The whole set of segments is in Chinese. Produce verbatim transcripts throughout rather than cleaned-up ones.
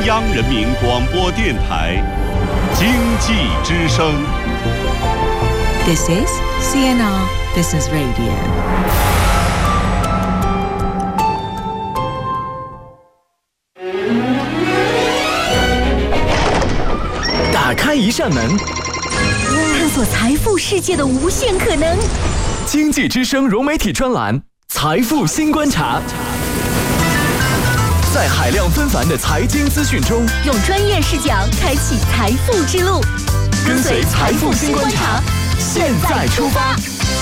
央人民广播电台经济之声。 This is C N R Business Radio。 打开一扇门， 探索财富世界的无限可能。 经济之声融媒体专栏《财富新观察》，在海量纷繁的财经资讯中， 用专业视角开启财富之路。 跟随财富新观察，现在出发。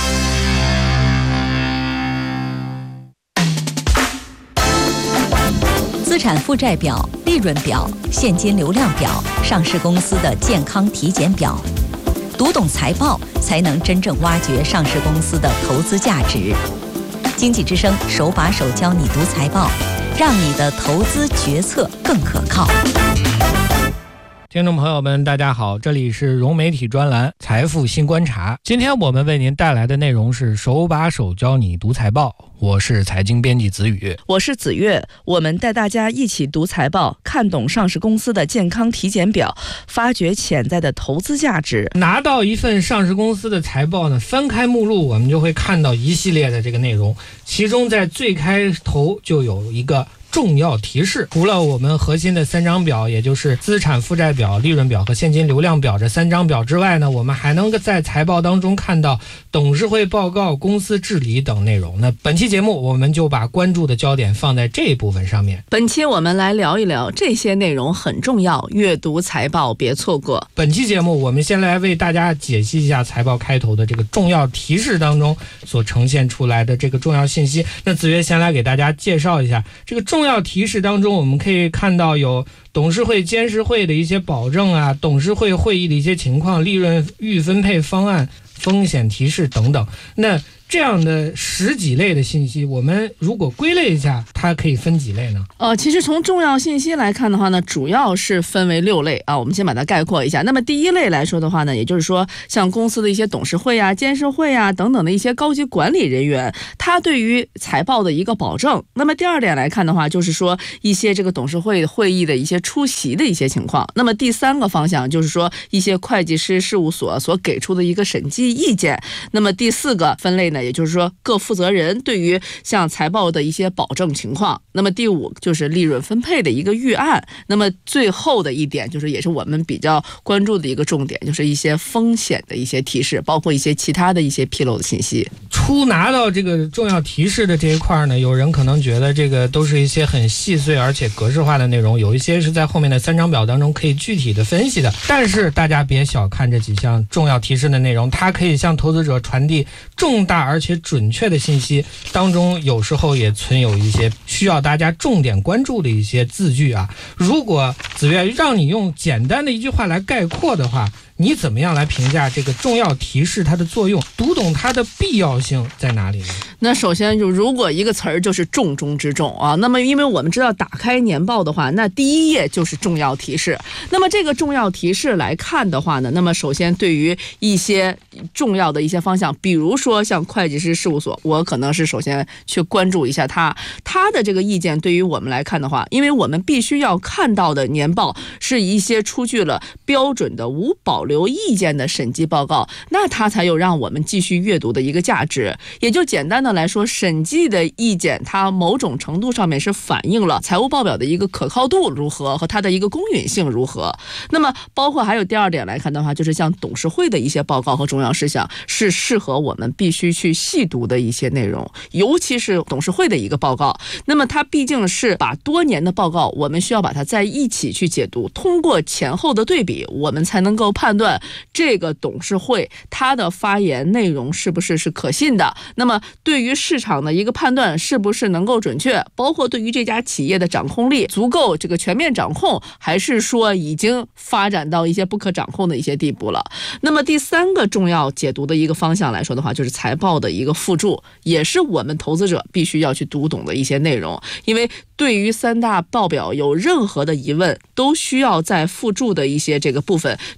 资产负债表、利润表、现金流量表、上市公司的健康体检表，读懂财报，才能真正挖掘上市公司的投资价值。经济之声手把手教你读财报，让你的投资决策更可靠。 听众朋友们大家好，这里是融媒体专栏财富新观察。今天我们为您带来的内容是手把手教你读财报，我是财经编辑子宇， 我是子月。我们带大家一起读财报，看懂上市公司的健康体检表，发掘潜在的投资价值。 拿到一份上市公司的财报呢，翻开目录我们就会看到一系列的这个内容，其中在最开头就有一个重要提示。除了我们核心的三张表，也就是资产负债表、利润表和现金流量表这三张表之外呢，我们还能在财报当中看到董事会报告、公司治理等内容。那本期节目我们就把关注的焦点放在这一部分上面。 本期我们来聊一聊这些内容很重要，阅读财报别错过。 本期节目我们先来为大家解析一下财报开头的这个重要提示当中所呈现出来的这个重要信息。那子月先来给大家介绍一下这个重要重要提示当中，我们可以看到有董事会、监事会的一些保证啊，董事会会议的一些情况、利润预分配方案、风险提示等等。那这样的十几类的信息，我们如果归类一下，它可以分几类呢？ 呃，其实从重要信息来看的话呢，主要是分为六类啊。我们先把它概括一下。那么第一类来说的话呢，也就是说像公司的一些董事会啊、监事会啊等等的一些高级管理人员，他对于财报的一个保证。那么第二点来看的话，就是说一些这个董事会会议的一些出席的一些情况。那么第三个方向就是说一些会计师事务所所给出的一个审计意见。那么第四个分类呢，也就是说各负责人对于像财报的一些保证情况。那么第五就是利润分配的一个预案。那么最后的一点就是也是我们比较关注的一个重点，就是一些风险的一些提示，包括一些其他的一些披露的信息。 初拿到这个重要提示的这一块呢，有人可能觉得这个都是一些很细碎而且格式化的内容，有一些是在后面的三张表当中可以具体的分析的。但是大家别小看这几项重要提示的内容，它可以向投资者传递重大而且准确的信息，当中有时候也存有一些需要大家重点关注的一些字句啊。如果子月让你用简单的一句话来概括的话，你怎么样来评价这个重要提示它的作用？读懂它的必要性在哪里呢？ 那首先就如果一个词儿就是重中之重啊，那么因为我们知道打开年报的话，那第一页就是重要提示。那么这个重要提示来看的话呢，那么首先对于一些重要的一些方向，比如说像会计师事务所，我可能是首先去关注一下他他的这个意见。对于我们来看的话，因为我们必须要看到的年报是一些出具了标准的无保留意见的审计报告，那它才有让我们继续阅读的一个价值。也就简单的来说，审计的意见它某种程度上面是反映了财务报表的一个可靠度如何和它的一个公允性如何。那么包括还有第二点来看的话，就是像董事会的一些报告和重要事项是适合我们必须去细读的一些内容，尤其是董事会的一个报告。那么它毕竟是把多年的报告，我们需要把它在一起去解读，通过前后的对比，我们才能够判断这个董事会它的发言内容是不是是可信的，那么对于市场的一个判断是不是能够准确，包括对于这家企业的掌控力足够这个全面掌控，还是说已经发展到一些不可掌控的一些地步了。那么第三个重要解读的一个方向来说的话，就是财报的一个附注，也是我们投资者必须要去读懂的一些内容。因为对于三大报表有任何的疑问，都需要在附注的一些这个部分去找到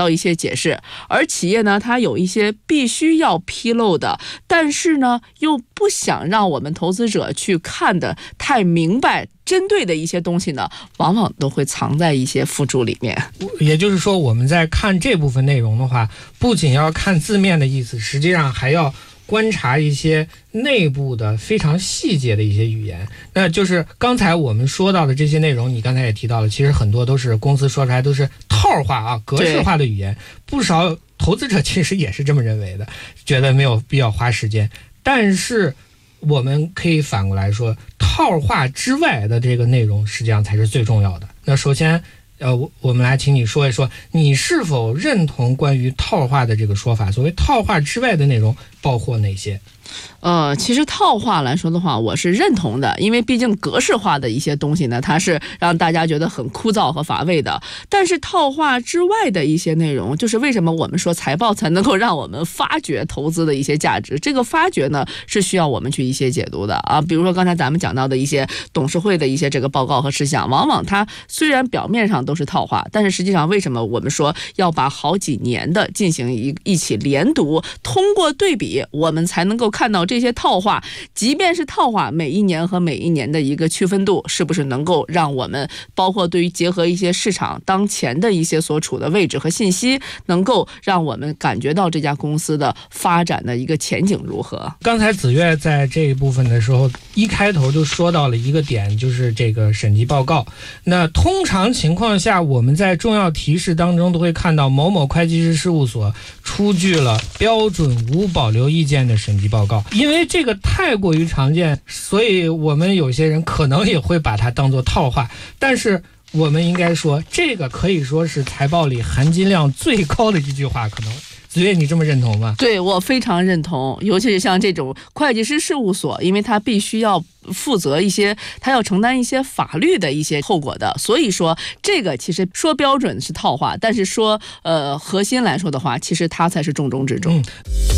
到一些解释。而企业呢，它有一些必须要披露的，但是呢又不想让我们投资者去看得太明白针对的一些东西呢，往往都会藏在一些附注里面。 也就是说，我们在看这部分内容的话，不仅要看字面的意思，实际上还要观察一些内部的非常细节的一些语言。那就是刚才我们说到的这些内容，你刚才也提到了，其实很多都是公司说出来都是套话啊，格式化的语言，不少投资者其实也是这么认为的，觉得没有必要花时间。但是我们可以反过来说，套话之外的这个内容实际上才是最重要的。那首先呃，我们来请你说一说，你是否认同关于套话的这个说法？所谓套话之外的内容包括哪些？ 呃，其实套话来说的话，我是认同的，因为毕竟格式化的一些东西呢，它是让大家觉得很枯燥和乏味的。但是套话之外的一些内容，就是为什么我们说财报才能够让我们发掘投资的一些价值。这个发掘呢，是需要我们去一些解读的啊。比如说刚才咱们讲到的一些董事会的一些这个报告和事项，往往它虽然表面上都是套话，但是实际上为什么我们说要把好几年的进行一一起连读，通过对比，我们才能够看到这些套话，即便是套话，每一年和每一年的一个区分度，是不是能够让我们包括对于结合一些市场当前的一些所处的位置和信息，能够让我们感觉到这家公司的发展的一个前景如何。 刚才子越在这一部分的时候，一开头就说到了一个点，就是这个审计报告。那通常情况下，我们在重要提示当中都会看到某某会计师事务所出具了标准无保留意见的审计报告。因为这个太过于常见，所以我们有些人可能也会把它当作套话，但是我们应该说，这个可以说是财报里含金量最高的一句话。可能子越，你这么认同吗？ 对，我非常认同。尤其是像这种会计师事务所，因为他必须要负责一些，他要承担一些法律的一些后果的，所以说这个其实说标准是套话，但是说呃核心来说的话，其实它才是重中之重。嗯，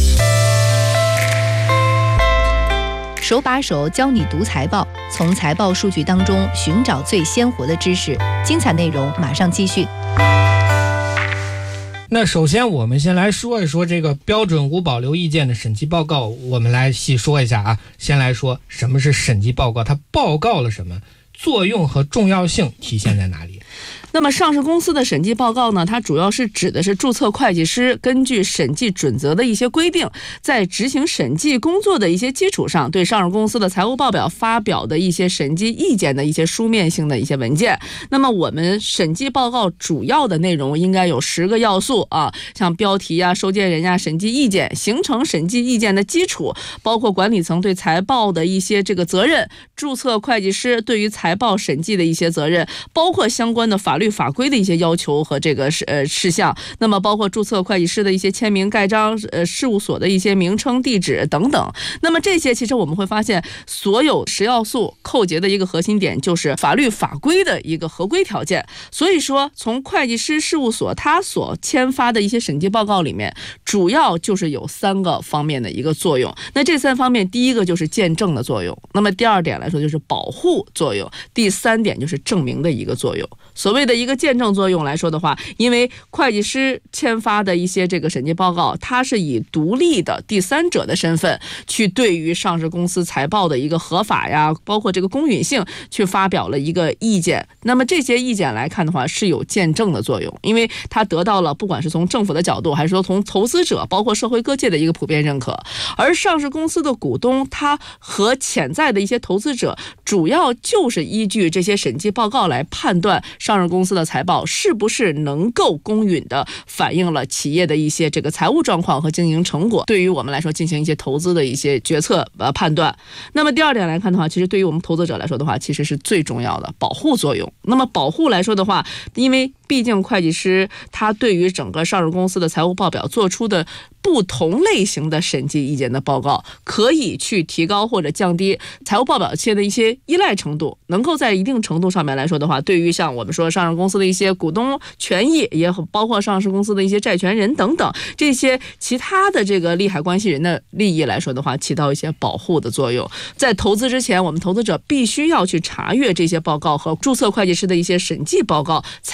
手把手教你读财报，从财报数据当中寻找最鲜活的知识。精彩内容马上继续。 那首先我们先来说一说这个标准无保留意见的审计报告，我们来细说一下啊。先来说什么是审计报告，它报告了什么，作用和重要性体现在哪里？ 那么上市公司的审计报告呢，它主要是指的是注册会计师根据审计准则的一些规定，在执行审计工作的一些基础上，对上市公司的财务报表发表的一些审计意见的一些书面性的一些文件。那么我们审计报告主要的内容应该有十个要素啊，像标题呀、收件人呀、审计意见，形成审计意见的基础，包括管理层对财报的一些这个责任，注册会计师对于财报审计的一些责任，包括相关的法律法规的一些要求和这个呃事项，那么包括注册会计师的一些签名盖章，呃事务所的一些名称地址等等。那么这些其实我们会发现，所有十要素扣结的一个核心点就是法律法规的一个合规条件。所以说从会计师事务所他所签发的一些审计报告里面，主要就是有三个方面的一个作用。那这三方面，第一个就是见证的作用，那么第二点来说就是保护作用，第三点就是证明的一个作用。所谓的一个见证作用来说的话，因为会计师签发的一些这个审计报告，它是以独立的第三者的身份去对于上市公司财报的一个合法呀，包括这个公允性去发表了一个意见。那么这些意见来看的话，是有见证的作用，因为它得到了不管是从政府的角度，还是说从投资者，包括社会各界的一个普遍认可。而上市公司的股东，他和潜在的一些投资者，主要就是依据这些审计报告来判断上市公司的财报是不是能够公允的反映了企业的一些这个财务状况和经营成果，对于我们来说进行一些投资的一些决策呃判断。那么第二点来看的话，其实对于我们投资者来说的话，其实是最重要的保护作用。那么保护来说的话，因为毕竟会计师他对于整个上市公司的财务报表做出的不同类型的审计意见的报告，可以去提高或者降低财务报表期的一些依赖程度，能够在一定程度上面来说的话，对于像我们说上市公司的一些股东权益，也包括上市公司的一些债权人等等这些其他的这个利害关系人的利益来说的话，起到一些保护的作用。在投资之前，我们投资者必须要去查阅这些报告和注册会计师的一些审计报告，才能够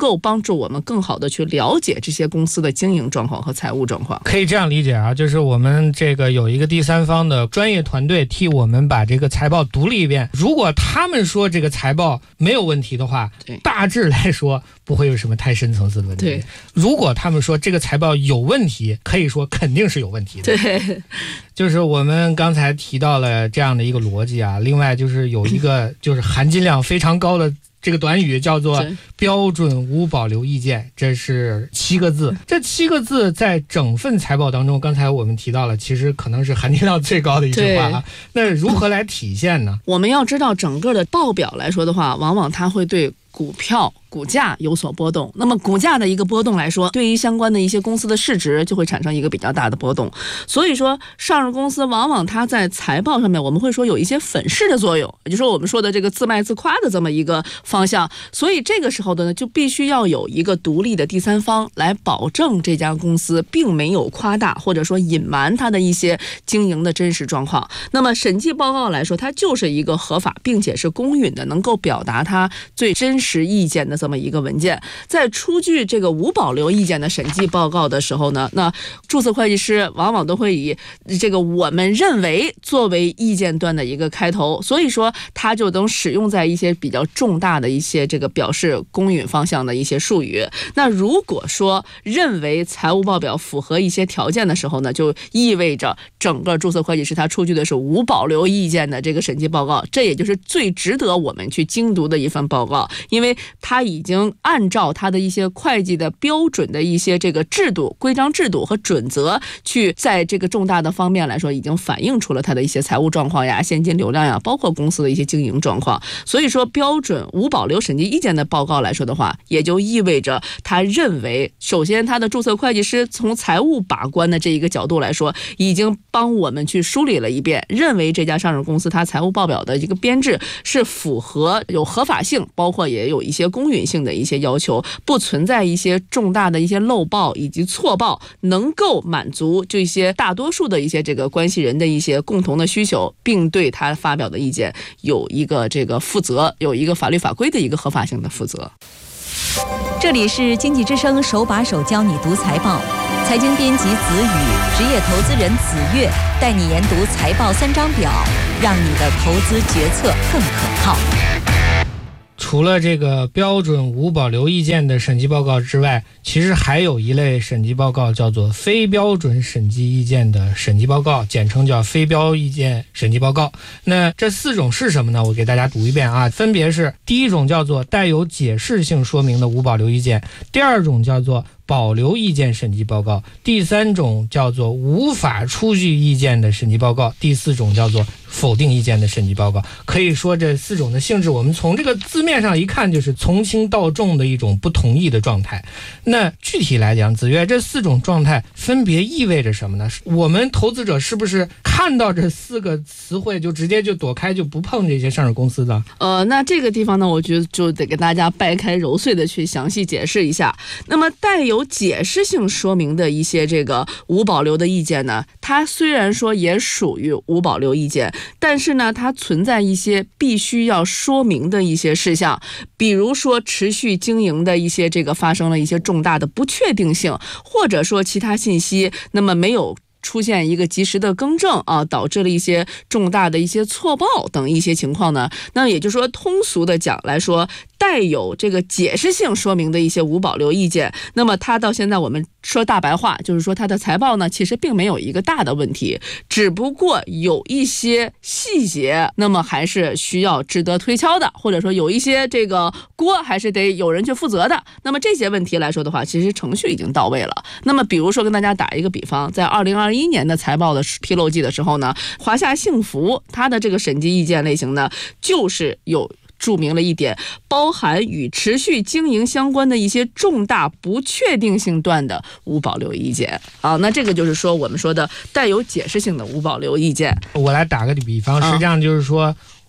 够帮助我们更好的去了解这些公司的经营状况和财务状况。 可以这样理解啊，就是我们这个有一个第三方的专业团队替我们把这个财报读了一遍，如果他们说这个财报没有问题的话，大致来说不会有什么太深层次的问题。 对， 如果他们说这个财报有问题，可以说肯定是有问题的。 对， 就是我们刚才提到了这样的一个逻辑啊，另外就是有一个就是含金量非常高的这个短语叫做标准无保留意见，这是七个字。这七个字在整份财报当中，刚才我们提到了，其实可能是含金量最高的一句话啊。那如何来体现呢？ 我们要知道，整个的报表来说的话，往往它会对股票股价有所波动，那么股价的一个波动来说，对于相关的一些公司的市值就会产生一个比较大的波动。所以说上市公司往往它在财报上面我们会说有一些粉饰的作用，也就是说我们说的这个自卖自夸的这么一个方向。所以这个时候的呢，就必须要有一个独立的第三方来保证这家公司并没有夸大或者说隐瞒它的一些经营的真实状况。那么审计报告来说，它就是一个合法并且是公允的，能够表达它最真实意见的这么一个文件。在出具这个无保留意见的审计报告的时候呢，那注册会计师往往都会以这个我们认为作为意见端的一个开头，所以说它就能使用在一些比较重大的一些这个表示公允方向的一些术语。那如果说认为财务报表符合一些条件的时候呢，就意味着整个注册会计师他出具的是无保留意见的这个审计报告，这也就是最值得我们去精读的一份报告，因为它已经按照它的一些会计的标准的一些这个制度、规章制度和准则，去在这个重大的方面来说，已经反映出了它的一些财务状况呀、现金流量呀，包括公司的一些经营状况。所以说，标准无保留审计意见的报告来说的话，也就意味着他认为，首先他的注册会计师从财务把关的这一个角度来说，已经帮我们去梳理了一遍，认为这家上市公司它财务报表的一个编制是符合有合法性，包括也有一些公允性的一些要求，不存在一些重大的一些漏报以及错报，能够满足这些大多数的一些这个关系人的一些共同的需求，并对他发表的意见有一个这个负责，有一个法律法规的一个合法性的负责。 这里是经济之声手把手教你读财报，财经编辑子宇，职业投资人子越，带你研读财报三张表，让你的投资决策更可靠。 除了这个标准无保留意见的审计报告之外，其实还有一类审计报告叫做非标准审计意见的审计报告，简称叫非标意见审计报告。那这四种是什么呢？我给大家读一遍啊，分别是：第一种叫做带有解释性说明的无保留意见，第二种叫做保留意见审计报告，第三种叫做无法出具意见的审计报告，第四种叫做否定意见的审计报告。可以说这四种的性质，我们从这个字面上一看，就是从轻到重的一种不同意的状态。那具体来讲，子越，这四种状态分别意味着什么呢？我们投资者是不是看到这四个词汇就直接就躲开，就不碰这些上市公司的？ 呃，那这个地方呢，我觉得就得给大家掰开揉碎的去详细解释一下。那么带有解释性说明的一些这个无保留的意见呢，它虽然说也属于无保留意见，但是呢，它存在一些必须要说明的一些事项，比如说持续经营的一些这个发生了一些重大的不确定性，或者说其他信息那么没有出现一个及时的更正啊，导致了一些重大的一些错报等一些情况呢，那也就是说通俗的讲来说，带有这个解释性说明的一些无保留意见，那么它到现在我们说大白话，就是说它的财报呢其实并没有一个大的问题，只不过有一些细节那么还是需要值得推敲的，或者说有一些这个锅还是得有人去负责的。那么这些问题来说的话，其实程序已经到位了。那么比如说跟大家打一个比方，在二零二一年的财报的披露季的时候呢，华夏幸福它的这个审计意见类型呢，就是有注明了一点，包含与持续经营相关的一些重大不确定性段的无保留意见啊。那这个就是说我们说的带有解释性的无保留意见。 我来打个比方，实际上就是说，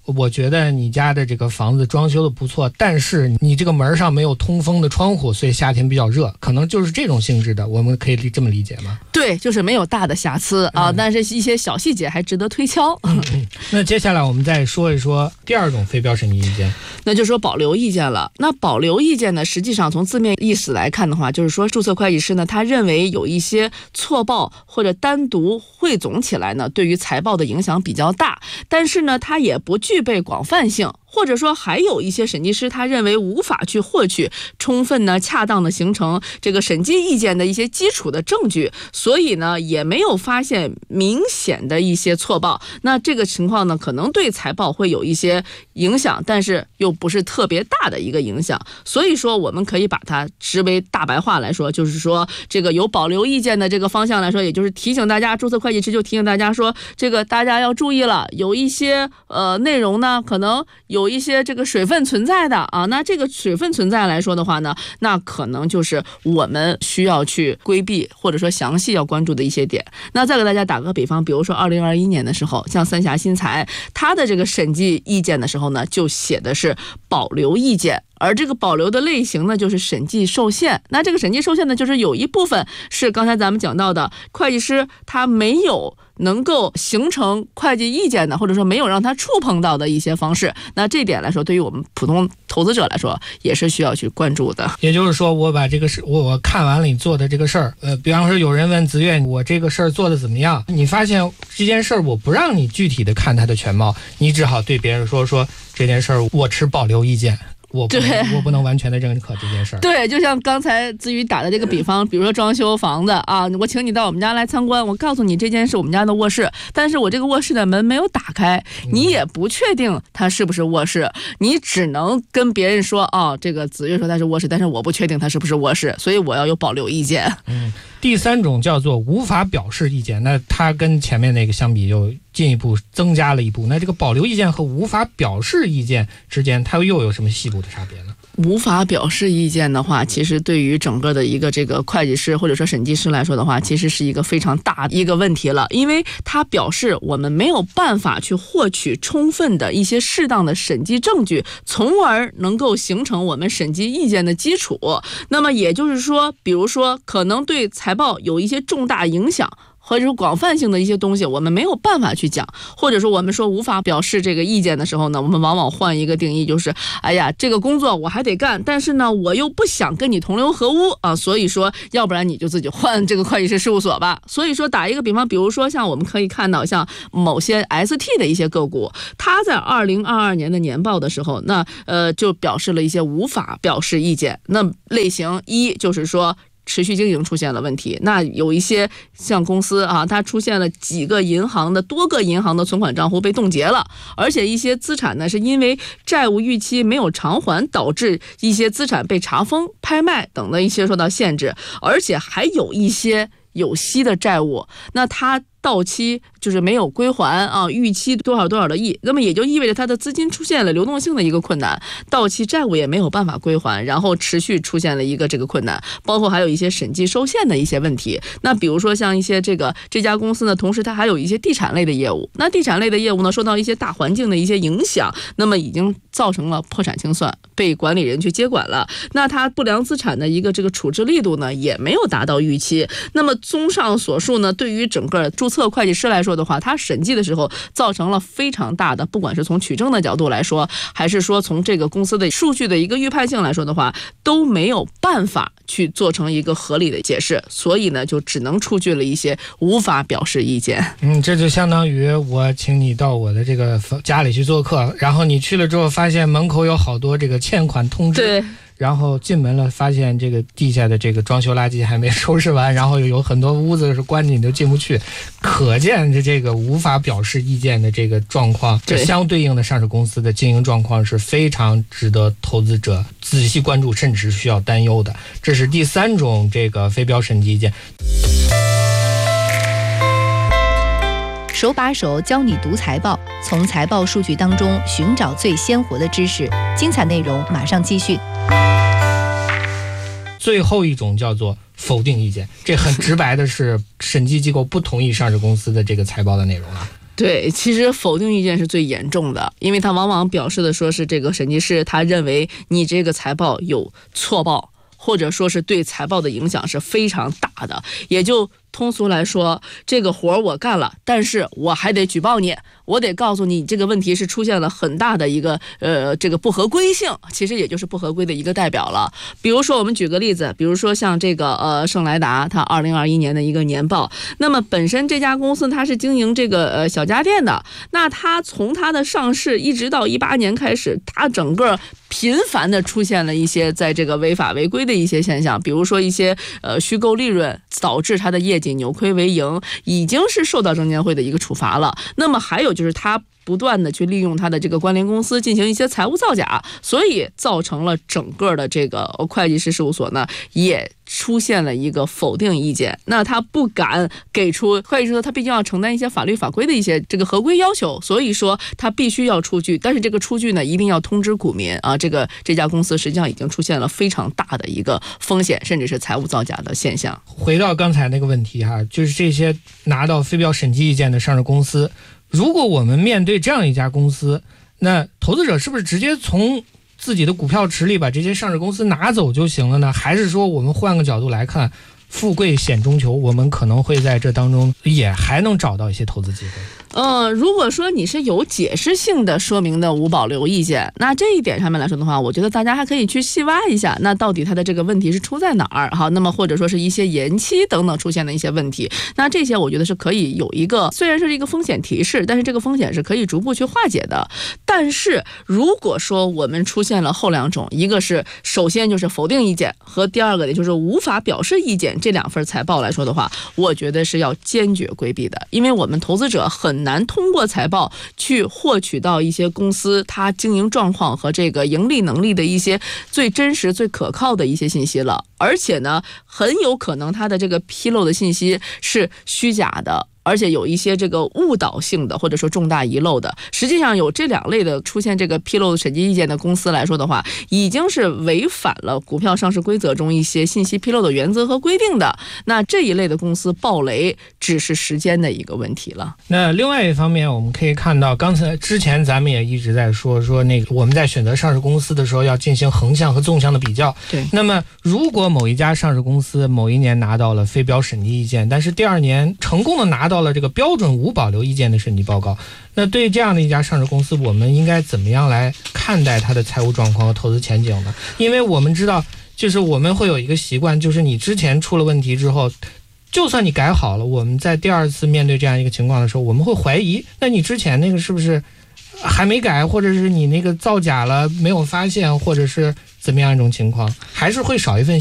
我觉得你家的这个房子装修的不错，但是你这个门上没有通风的窗户，所以夏天比较热，可能就是这种性质的，我们可以这么理解吗？ 对，就是没有大的瑕疵啊、嗯，但是一些小细节还值得推敲。 嗯嗯、那接下来我们再说一说第二种非标审计意见， 那就是说保留意见了。那保留意见呢，实际上从字面意思来看的话，就是说注册会计师呢，他认为有一些错报或者单独汇总起来呢，对于财报的影响比较大，但是呢，它也不具备广泛性。或者说还有一些审计师他认为无法去获取充分呢恰当的形成这个审计意见的一些基础的证据，所以呢也没有发现明显的一些错报。那这个情况呢可能对财报会有一些影响，但是又不是特别大的一个影响，所以说我们可以把它视为大白话来说，就是说这个有保留意见的这个方向来说，也就是提醒大家，注册会计师就提醒大家说，这个大家要注意了，有一些呃内容呢可能有有一些这个水分存在的啊，那这个水分存在来说的话呢，那可能就是我们需要去规避或者说详细要关注的一些点。那再给大家打个比方，比如说二零二一年的时候，像三峡新材，它的这个审计意见的时候呢，就写的是保留意见。而这个保留的类型呢，就是审计受限。那这个审计受限呢，就是有一部分是刚才咱们讲到的，会计师他没有能够形成会计意见的，或者说没有让他触碰到的一些方式。那这点来说，对于我们普通投资者来说，也是需要去关注的。 也就是说，我把这个事，我我看完了你做的这个事儿，呃，比方说有人问子越，我这个事儿做的怎么样？你发现这件事儿我不让你具体的看它的全貌，你只好对别人说说这件事儿我持保留意见。我不能我不能完全的认可这件事儿。 对，就像刚才子宇打的这个比方，比如说装修房子啊，我请你到我们家来参观，我告诉你这间是我们家的卧室，但是我这个卧室的门没有打开，你也不确定它是不是卧室，你只能跟别人说，哦，这个子越说它是卧室，但是我不确定它是不是卧室，所以我要有保留意见。 嗯，第三种叫做无法表示意见，那它跟前面那个相比又进一步增加了一步。那这个保留意见和无法表示意见之间，它又有什么细部的差别呢？ 无法表示意见的话，其实对于整个的一个这个会计师或者说审计师来说的话，其实是一个非常大的一个问题了，因为它表示我们没有办法去获取充分的一些适当的审计证据，从而能够形成我们审计意见的基础。那么也就是说，比如说可能对财报有一些重大影响，或者说广泛性的一些东西我们没有办法去讲，或者说我们说无法表示这个意见的时候呢，我们往往换一个定义，就是哎呀，这个工作我还得干，但是呢我又不想跟你同流合污啊，所以说要不然你就自己换这个会计师事务所吧。所以说打一个比方，比如说像我们可以看到像某些 S T 的一些个股，它在二零二二年的年报的时候，那呃就表示了一些无法表示意见。那类型一就是说持续经营出现了问题，那有一些像公司啊，它出现了几个银行的多个银行的存款账户被冻结了，而且一些资产呢是因为债务逾期没有偿还，导致一些资产被查封、拍卖等的一些受到限制，而且还有一些有息的债务，那它到期就是没有归还啊，逾期多少多少的亿，那么也就意味着它的资金出现了流动性的一个困难，到期债务也没有办法归还，然后持续出现了一个这个困难，包括还有一些审计受限的一些问题。那比如说像一些这个这家公司呢，同时它还有一些地产类的业务，那地产类的业务呢受到一些大环境的一些影响，那么已经造成了破产清算，被管理人去接管了，那它不良资产的一个这个处置力度呢也没有达到预期。那么综上所述呢，对于整个注册会计师来说的话，他审计的时候造成了非常大的，不管是从取证的角度来说，还是说从这个公司的数据的一个预判性来说的话，都没有办法去做成一个合理的解释，所以呢就只能出具了一些无法表示意见。 嗯，这就相当于我请你到我的这个家里去做客，然后你去了之后发现门口有好多这个欠款通知， 对， 然后进门了发现这个地下的这个装修垃圾还没收拾完，然后有很多屋子是关着你都进不去，可见这这个无法表示意见的这个状况，这相对应的上市公司的经营状况是非常值得投资者仔细关注，甚至需要担忧的。这是第三种这个非标审计意见。 手把手教你读财报，从财报数据当中寻找最鲜活的知识。精彩内容马上继续。 最后一种叫做否定意见，这很直白的是审计机构不同意上市公司的这个财报的内容了。 对，其实否定意见是最严重的，因为他往往表示的说是这个审计师他认为你这个财报有错报，或者说是对财报的影响是非常大的。也就通俗来说，这个活我干了，但是我还得举报你，我得告诉你这个问题是出现了很大的一个呃这个不合规性，其实也就是不合规的一个代表了。比如说我们举个例子，比如说像这个呃圣莱达它二零二一年的一个年报，那么本身这家公司它是经营这个呃小家电的，那它从它的上市一直到一八年开始，它整个频繁的出现了一些在这个违法违规的一些现象，比如说一些呃虚构利润导致它的业绩扭亏为盈，已经是受到证监会的一个处罚了。那么还有就是它不断的去利用它的这个关联公司进行一些财务造假，所以造成了整个的这个会计师事务所呢也出现了一个否定意见。那他不敢给出，会计师说他毕竟要承担一些法律法规的一些这个合规要求，所以说他必须要出具，但是这个出具呢一定要通知股民啊，这个这家公司实际上已经出现了非常大的一个风险，甚至是财务造假的现象。 回到刚才那个问题哈，就是这些拿到非标审计意见的上市公司，如果我们面对这样一家公司，那投资者是不是直接从自己的股票池里把这些上市公司拿走就行了呢？还是说我们换个角度来看，富贵险中求，我们可能会在这当中也还能找到一些投资机会？ 呃，如果说你是有解释性的说明的无保留意见，那这一点上面来说的话，我觉得大家还可以去细挖一下，那到底它的这个问题是出在哪儿？好，那么或者说是一些延期等等出现的一些问题，那这些我觉得是可以有一个，虽然是一个风险提示，但是这个风险是可以逐步去化解的。但是如果说我们出现了后两种，一个是首先就是否定意见，和第二个也就是无法表示意见，这两份财报来说的话，我觉得是要坚决规避的，因为我们投资者很难通过财报去获取到一些公司它经营状况和这个盈利能力的一些最真实最可靠的一些信息了，而且呢很有可能它的这个披露的信息是虚假的，而且有一些这个误导性的或者说重大遗漏的。实际上有这两类的出现这个披露审计意见的公司来说的话，已经是违反了股票上市规则中一些信息披露的原则和规定的，那这一类的公司爆雷只是时间的一个问题了。 那另外一方面我们可以看到，刚才之前咱们也一直在说说那个我们在选择上市公司的时候要进行横向和纵向的比较。 对， 那么如果某一家上市公司某一年拿到了非标审计意见，但是第二年成功的拿到了这个标准无保留意见的审计报告，那对这样的一家上市公司，我们应该怎么样来看待它的财务状况和投资前景呢？因为我们知道，就是我们会有一个习惯，就是你之前出了问题之后，就算你改好了，我们在第二次面对这样一个情况的时候，我们会怀疑，那你之前那个是不是还没改，或者是你那个造假了没有发现，或者是怎么样一种情况，还是会少一份